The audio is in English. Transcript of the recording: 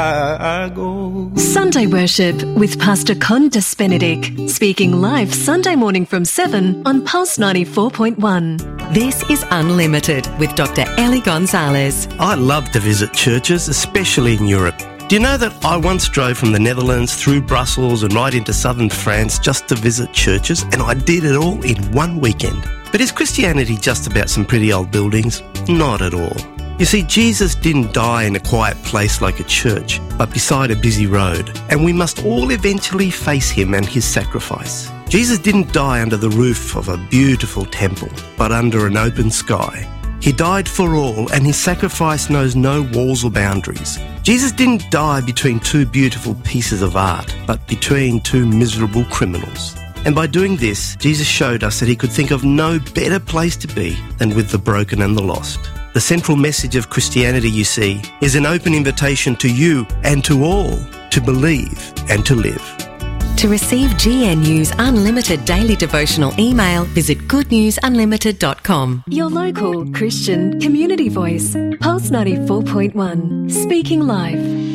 I go. Sunday Worship with Pastor Condas Benedict, speaking live Sunday morning from 7 on Pulse 94.1. This is Unlimited with Dr. Ellie Gonzalez. I love to visit churches, especially in Europe. Do you know that I once drove from the Netherlands through Brussels and right into southern France just to visit churches, and I did it all in one weekend? But is Christianity just about some pretty old buildings? Not at all. You see, Jesus didn't die in a quiet place like a church, but beside a busy road, and we must all eventually face him and his sacrifice. Jesus didn't die under the roof of a beautiful temple, but under an open sky. He died for all, and his sacrifice knows no walls or boundaries. Jesus didn't die between two beautiful pieces of art, but between two miserable criminals. And by doing this, Jesus showed us that he could think of no better place to be than with the broken and the lost. The central message of Christianity, you see, is an open invitation to you and to all to believe and to live. To receive GNU's Unlimited Daily Devotional email, visit goodnewsunlimited.com. Your local Christian community voice, Pulse 94.1, speaking live.